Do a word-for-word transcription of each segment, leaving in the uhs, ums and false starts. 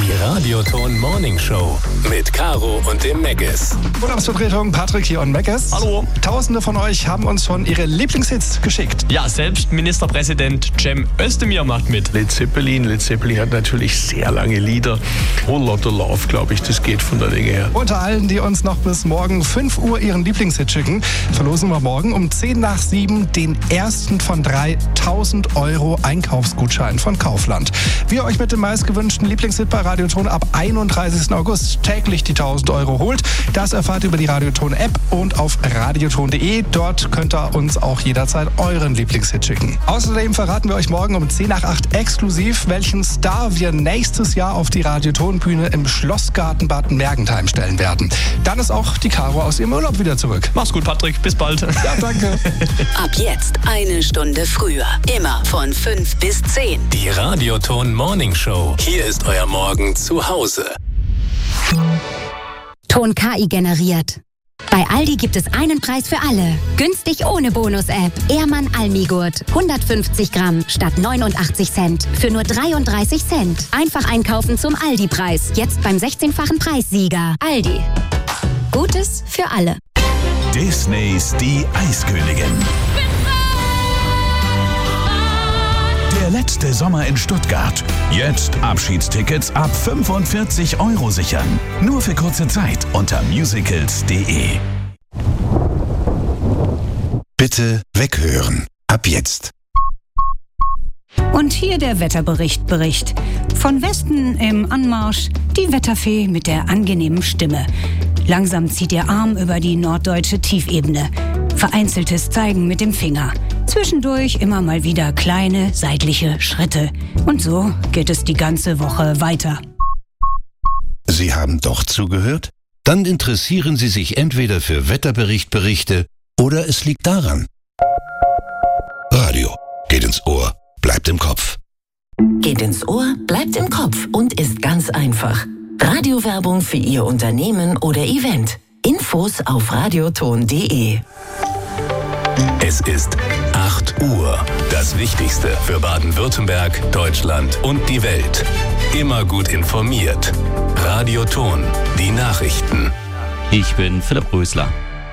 Die Radioton Morning Show mit Caro und dem Megas. Urlaubsvertretung Patrick hier und Megas. Hallo. Tausende von euch haben uns schon ihre Lieblingshits geschickt. Ja, selbst Ministerpräsident Cem Özdemir macht mit. Led Zeppelin. Led Zeppelin hat natürlich sehr lange Lieder. Whole Lotta Love, glaube ich, das geht von der Länge her. Unter allen, die uns noch bis morgen fünf Uhr ihren Lieblingshit schicken, verlosen wir morgen um zehn nach sieben den ersten von drei tausend Euro Einkaufsgutschein von Kaufland. Wie ihr euch mit dem meistgewünschten Lieblingshit bei Radioton ab einunddreißigsten August täglich die tausend Euro holt, das erfahrt ihr über die Radioton-App und auf radioton punkt de. Dort könnt ihr uns auch jederzeit euren Lieblingshit schicken. Außerdem verraten wir euch morgen um zehn nach acht exklusiv, welchen Star wir nächstes Jahr auf die Radioton-Bühne im Schlossgarten Bad Mergentheim stellen werden. Dann ist auch die Caro aus ihrem Urlaub wieder zurück. Mach's gut, Patrick. Bis bald. Ja, danke. Ab jetzt eine Stunde früher. Immer von fünf bis zehn. Die Radioton Morning Show. Hier ist euer Morgen zu Hause. Ton K I generiert. Bei Aldi gibt es einen Preis für alle. Günstig ohne Bonus-App. Ehrmann Almigurt. hundertfünfzig Gramm statt neunundachtzig Cent. Für nur dreiunddreißig Cent. Einfach einkaufen zum Aldi-Preis. Jetzt beim sechzehnfachen Preissieger. Aldi. Gutes für alle. Disneys Die Eiskönigin. Der letzte Sommer in Stuttgart. Jetzt Abschiedstickets ab fünfundvierzig Euro sichern. Nur für kurze Zeit unter musicals punkt de. Bitte weghören. Ab jetzt. Und hier der Wetterbericht Bericht. Von Westen im Anmarsch die Wetterfee mit der angenehmen Stimme. Langsam zieht ihr Arm über die norddeutsche Tiefebene. Vereinzeltes Zeigen mit dem Finger. Zwischendurch immer mal wieder kleine seitliche Schritte. Und so geht es die ganze Woche weiter. Sie haben doch zugehört? Dann interessieren Sie sich entweder für Wetterberichtberichte oder es liegt daran. Radio geht ins Ohr, bleibt im Kopf. Geht ins Ohr, bleibt im Kopf und ist ganz einfach. Radiowerbung für Ihr Unternehmen oder Event. Infos auf radioton punkt de. Es ist acht Uhr. Das Wichtigste für Baden-Württemberg, Deutschland und die Welt. Immer gut informiert. Radioton, die Nachrichten. Ich bin Philipp Rösler.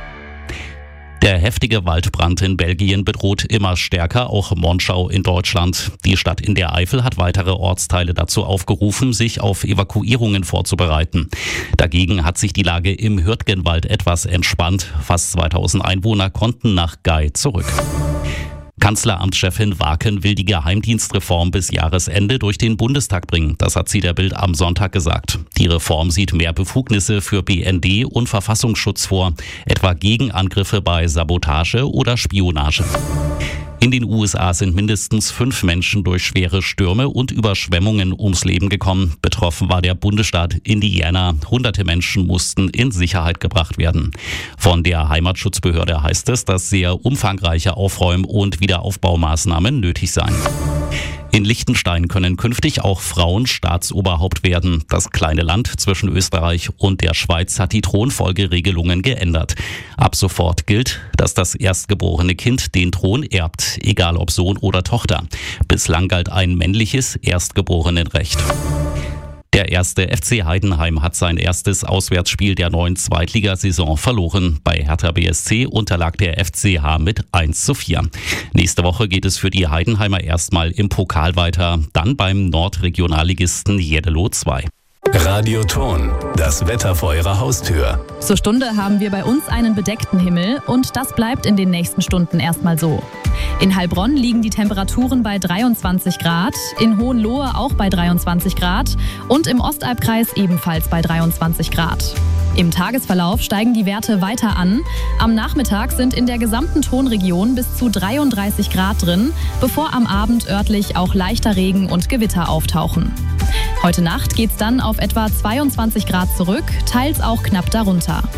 Der heftige Waldbrand in Belgien bedroht immer stärker auch Monschau in Deutschland. Die Stadt in der Eifel hat weitere Ortsteile dazu aufgerufen, sich auf Evakuierungen vorzubereiten. Dagegen hat sich die Lage im Hürtgenwald etwas entspannt. Fast zweitausend Einwohner konnten nach Gau zurück. Kanzleramtschefin Waken will die Geheimdienstreform bis Jahresende durch den Bundestag bringen. Das hat sie der Bild am Sonntag gesagt. Die Reform sieht mehr Befugnisse für B N D und Verfassungsschutz vor, etwa gegen Angriffe bei Sabotage oder Spionage. In den U S A sind mindestens fünf Menschen durch schwere Stürme und Überschwemmungen ums Leben gekommen. Betroffen war der Bundesstaat Indiana. Hunderte Menschen mussten in Sicherheit gebracht werden. Von der Heimatschutzbehörde heißt es, dass sehr umfangreiche Aufräum- und Wiederaufbaumaßnahmen nötig seien. In Liechtenstein können künftig auch Frauen Staatsoberhaupt werden. Das kleine Land zwischen Österreich und der Schweiz hat die Thronfolgeregelungen geändert. Ab sofort gilt, dass das erstgeborene Kind den Thron erbt, egal ob Sohn oder Tochter. Bislang galt ein männliches Erstgeborenenrecht. Der erste F C Heidenheim hat sein erstes Auswärtsspiel der neuen Zweitligasaison verloren. Bei Hertha B S C unterlag der F C H mit eins zu vier. Nächste Woche geht es für die Heidenheimer erstmal im Pokal weiter, dann beim Nordregionalligisten Jeddelo zwei. Radioton, das Wetter vor Ihrer Haustür. Zur Stunde haben wir bei uns einen bedeckten Himmel und das bleibt in den nächsten Stunden erstmal so. In Heilbronn liegen die Temperaturen bei dreiundzwanzig Grad, in Hohenlohe auch bei dreiundzwanzig Grad und im Ostalbkreis ebenfalls bei dreiundzwanzig Grad. Im Tagesverlauf steigen die Werte weiter an. Am Nachmittag sind in der gesamten Tonregion bis zu dreiunddreißig Grad drin, bevor am Abend örtlich auch leichter Regen und Gewitter auftauchen. Heute Nacht geht's dann auf etwa zweiundzwanzig Grad zurück, teils auch knapp darunter.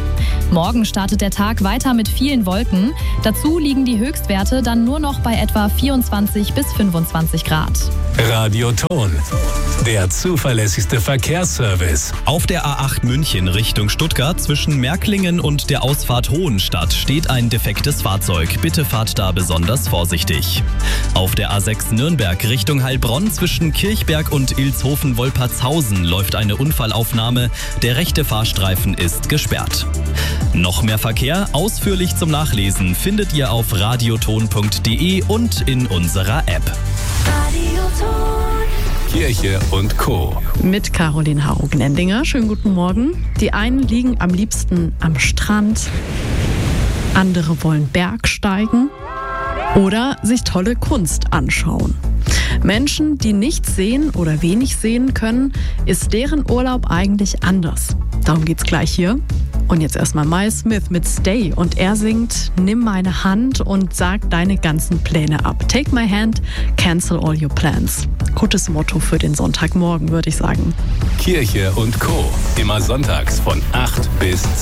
Morgen startet der Tag weiter mit vielen Wolken. Dazu liegen die Höchstwerte dann nur noch bei etwa vierundzwanzig bis fünfundzwanzig Grad. Radioton, der zuverlässigste Verkehrsservice. Auf der A acht München Richtung Stuttgart zwischen Märklingen und der Ausfahrt Hohenstadt steht ein defektes Fahrzeug. Bitte fahrt da besonders vorsichtig. Auf der A sechs Nürnberg Richtung Heilbronn zwischen Kirchberg und Ilshofen-Wolpertshausen läuft eine Unfallaufnahme. Der rechte Fahrstreifen ist gesperrt. Noch mehr Verkehr, ausführlich zum Nachlesen, findet ihr auf radioton punkt de und in unserer App. Kirche und Co. Mit Caroline Haro-Gnendinger. Schönen guten Morgen. Die einen liegen am liebsten am Strand, andere wollen Bergsteigen oder sich tolle Kunst anschauen. Menschen, die nichts sehen oder wenig sehen können, ist deren Urlaub eigentlich anders. Darum geht's gleich hier. Und jetzt erstmal Miles Smith mit Stay. Und er singt: Nimm meine Hand und sag deine ganzen Pläne ab. Take my hand, cancel all your plans. Gutes Motto für den Sonntagmorgen, würde ich sagen. Kirche und Co. Immer sonntags von acht bis